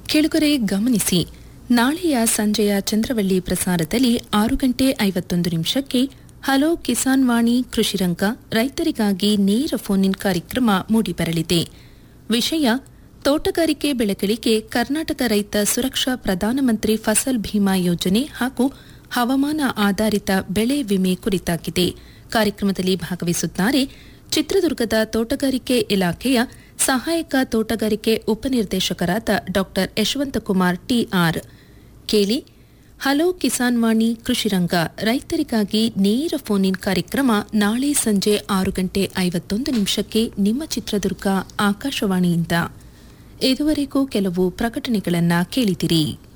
ಕೇಳುಗರೆ ಗಮನಿಸಿ, ನಾಳೆಯ ಸಂಜೆಯ ಚಂದ್ರವಳ್ಳಿ ಪ್ರಸಾರದಲ್ಲಿ 6:51 ಹಲೋ ಕಿಸಾನ್ ವಾಣಿ ಕೃಷಿರಂಗ ರೈತರಿಗಾಗಿ ನೇರ ಫೋನ್ ಇನ್ ಕಾರ್ಯಕ್ರಮ ಮೂಡಿಬರಲಿದೆ. ವಿಷಯ ತೋಟಗಾರಿಕೆ ಬೆಳೆಗಳಿಗೆ ಕರ್ನಾಟಕ ರೈತ ಸುರಕ್ಷಾ ಪ್ರಧಾನಮಂತ್ರಿ ಫಸಲ್ ಭೀಮಾ ಯೋಜನೆ ಹಾಗೂ ಹವಾಮಾನ ಆಧಾರಿತ ಬೆಳೆ ವಿಮೆ ಕುರಿತಾಗಿದೆ. ಕಾರ್ಯಕ್ರಮದಲ್ಲಿ ಭಾಗವಹಿಸುತ್ತಾರೆ ಚಿತ್ರದುರ್ಗದ ತೋಟಗಾರಿಕೆ ಇಲಾಖೆಯ ಸಹಾಯಕ ತೋಟಗಾರಿಕೆ ಉಪನಿರ್ದೇಶಕರಾದ ಡಾ ಯಶವಂತಕುಮಾರ್ ಟಿಆರ್. ಕೇಳಿ ಹಲೋ ಕಿಸಾನ್ ವಾಣಿ ಕೃಷಿರಂಗ ರೈತರಿಗಾಗಿ ನೇರ ಫೋನ್ ಇನ್ ಕಾರ್ಯಕ್ರಮ ನಾಳೆ ಸಂಜೆ 6:51 ನಿಮ್ಮ ಚಿತ್ರದುರ್ಗ ಆಕಾಶವಾಣಿಯಿಂದ. ಇದುವರೆಗೂ ಕೆಲವು ಪ್ರಕಟಣೆಗಳನ್ನು ಕೇಳಿದಿರಿ.